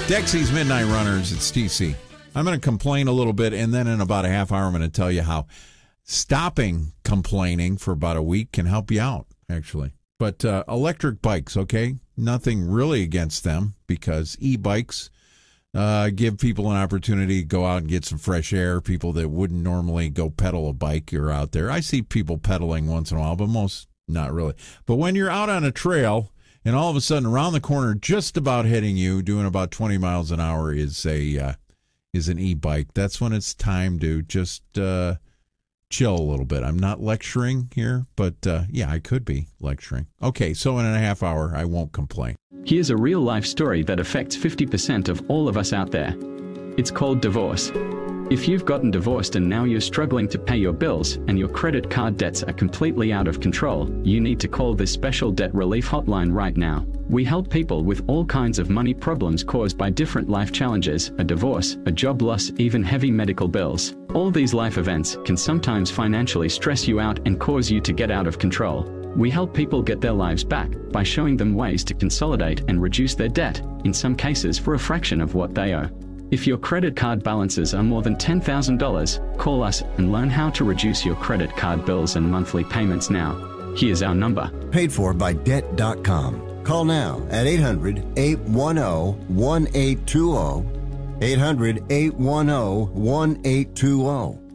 Dexy's Midnight Runners, it's TC. I'm going to complain a little bit, and then in about a half hour, I'm going to tell you how stopping complaining for about a week can help you out, actually. But electric bikes, okay? Nothing really against them, because e-bikes give people an opportunity to go out and get some fresh air. People that wouldn't normally go pedal a bike, you're out there. I see people pedaling once in a while, but most not really. But when you're out on a trail, and all of a sudden around the corner, just about hitting you, doing about 20 miles an hour is an e-bike. That's when it's time to just chill a little bit. I'm not lecturing here, but yeah, I could be lecturing. Okay, so in a half hour, I won't complain. Here's a real-life story that affects 50% of all of us out there. It's called divorce. If you've gotten divorced and now you're struggling to pay your bills and your credit card debts are completely out of control, you need to call this special debt relief hotline right now. We help people with all kinds of money problems caused by different life challenges, a divorce, a job loss, even heavy medical bills. All these life events can sometimes financially stress you out and cause you to get out of control. We help people get their lives back by showing them ways to consolidate and reduce their debt, in some cases for a fraction of what they owe. If your credit card balances are more than $10,000, call us and learn how to reduce your credit card bills and monthly payments now. Here's our number. Paid for by Debt.com. Call now at 800-810-1820. 800-810-1820.